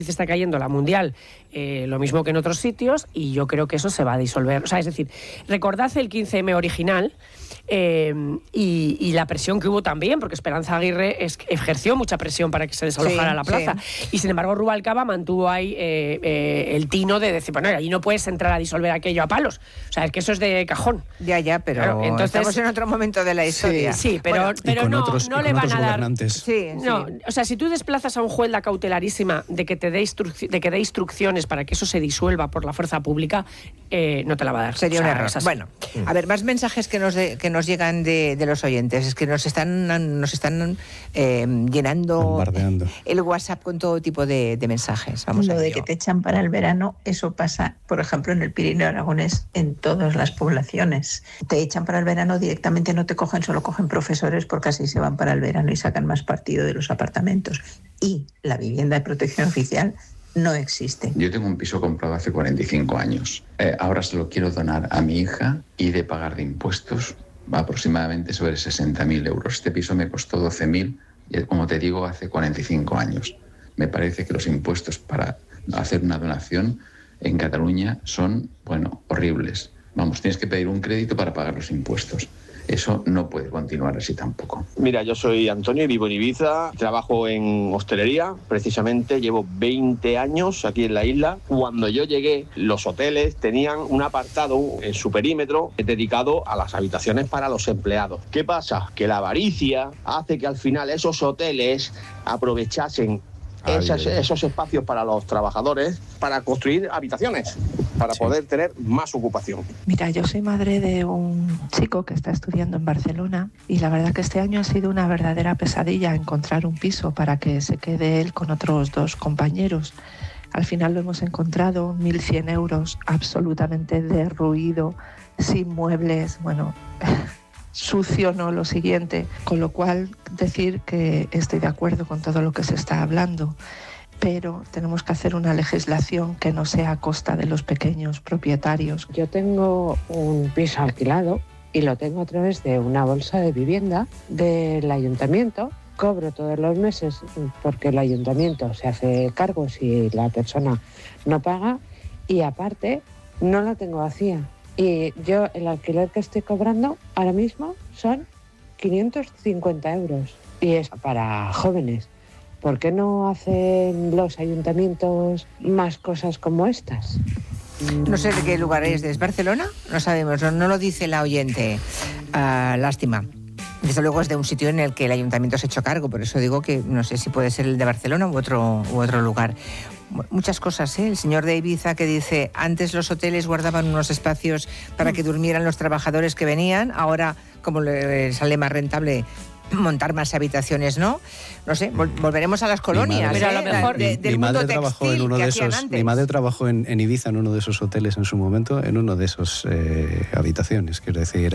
está cayendo la mundial, lo mismo que en otros sitios, y yo creo que eso se va a disolver. O sea, es decir, recordad el 15M original y la presión que hubo también, porque Esperanza Aguirre ejerció mucha presión para que se desalojara la plaza. Sí. Y sin embargo Rubalcaba mantuvo ahí el tino de decir, bueno, ahí no puedes entrar a disolver aquello a palos. O sea, es que eso es de cajón. Ya, pero claro, entonces, estamos en otro momento de la historia. Sí, pero, bueno, pero no le van a dar... No, o sea, si tú desplazas a un juez la cautelarísima de que te dé instrucciones para que eso se disuelva por la fuerza pública, no te la va a dar. Sería un error. Bueno, a ver, más mensajes que nos llegan de los oyentes. Es que nos están llenando bombardeando el WhatsApp con todo tipo de mensajes. Vamos a de que te echan para el verano, eso pasa, por ejemplo, en el Pirineo Aragonés, en todas las poblaciones. Te echan para el verano directamente, no te cogen, solo cogen profesores porque así se van para el verano y sacan más partido de los apartamentos. Y la vivienda de protección oficial no existe. Yo tengo un piso comprado hace 45 años. Ahora se lo quiero donar a mi hija y de pagar de impuestos aproximadamente sobre 60.000 euros. Este piso me costó 12.000 y, como te digo, hace 45 años. Me parece que los impuestos para hacer una donación en Cataluña son, horribles. Vamos, tienes que pedir un crédito para pagar los impuestos. Eso no puede continuar así tampoco. Mira, yo soy Antonio y vivo en Ibiza, trabajo en hostelería, precisamente llevo 20 años aquí en la isla. Cuando yo llegué, los hoteles tenían un apartado en su perímetro dedicado a las habitaciones para los empleados. ¿Qué pasa? Que la avaricia hace que al final esos hoteles aprovechasen esos espacios para los trabajadores para construir habitaciones, para poder tener más ocupación. Mira, yo soy madre de un chico que está estudiando en Barcelona y la verdad que este año ha sido una verdadera pesadilla encontrar un piso para que se quede él con otros 2 compañeros. Al final lo hemos encontrado, 1.100 euros, absolutamente derruido, sin muebles, sucio, no lo siguiente, con lo cual decir que estoy de acuerdo con todo lo que se está hablando, pero tenemos que hacer una legislación que no sea a costa de los pequeños propietarios. Yo tengo un piso alquilado y lo tengo a través de una bolsa de vivienda del ayuntamiento. Cobro todos los meses porque el ayuntamiento se hace cargo si la persona no paga y aparte no la tengo vacía. Y yo el alquiler que estoy cobrando ahora mismo son 550 euros y es para jóvenes. ¿Por qué no hacen los ayuntamientos más cosas como estas? No sé de qué lugar es. ¿Es Barcelona? No sabemos, no lo dice la oyente. Lástima. Desde luego es de un sitio en el que el ayuntamiento se ha hecho cargo, por eso digo que no sé si puede ser el de Barcelona u otro lugar. Muchas cosas, ¿eh? El señor de Ibiza que dice, antes los hoteles guardaban unos espacios para que durmieran los trabajadores que venían, ahora como le sale más rentable montar más habitaciones, ¿no? No sé, volveremos a las colonias. Pero a lo mejor del mundo textil que hacían antes. Mi madre trabajó en Ibiza, en uno de esos hoteles en su momento, en uno de esos habitaciones. Quiero decir,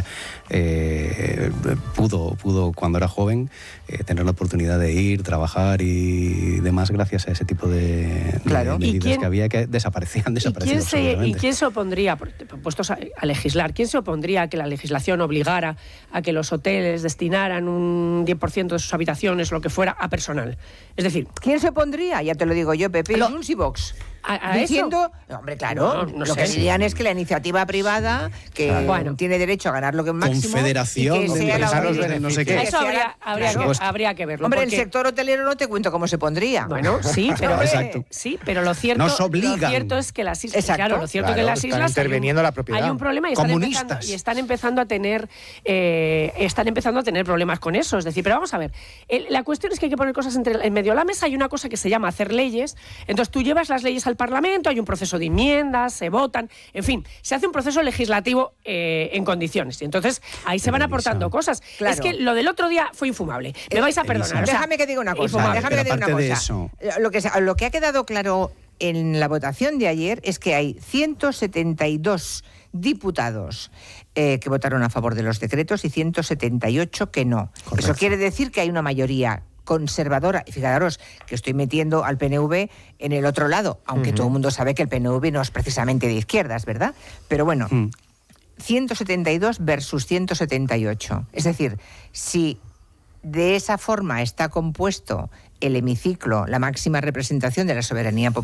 pudo cuando era joven tener la oportunidad de ir, trabajar y demás gracias a ese tipo de medidas que había que desaparecían ¿Y quién se opondría, puestos a legislar, quién se opondría a que la legislación obligara a que los hoteles destinaran un 10% de sus habitaciones o lo que fuera a personal? Es decir, ¿quién se opondría? Ya te lo digo yo, Pepe, y Vox. Diciendo, hombre, claro, lo que dirían es que la iniciativa privada, que tiene derecho a ganar lo que máximo, confederación de empresarios de no sé qué. Eso habría que verlo. Hombre, el sector hotelero no te cuento cómo se pondría. Bueno, sí, pero lo cierto, nos obligan. Lo cierto es que las islas, que en las islas están interviniendo la propiedad. Hay un problema y están empezando a tener problemas con eso. Es decir, pero vamos a ver, la cuestión es que hay que poner cosas en medio de la mesa. Hay una cosa que se llama hacer leyes. Entonces tú llevas las leyes al Parlamento, hay un proceso de enmiendas, se votan, en fin, se hace un proceso legislativo en condiciones. Y entonces ahí se van aportando cosas. Claro. Es que lo del otro día fue infumable. Me vais a perdonar. Déjame que diga una cosa. Lo que ha quedado claro en la votación de ayer es que hay 172 diputados que votaron a favor de los decretos y 178 que no. Correcto. Eso quiere decir que hay una mayoría conservadora, y fijaros que estoy metiendo al PNV en el otro lado, aunque todo el mundo sabe que el PNV no es precisamente de izquierdas, ¿verdad? Pero bueno, 172 versus 178. Es decir, si de esa forma está compuesto el hemiciclo, la máxima representación de la soberanía popular,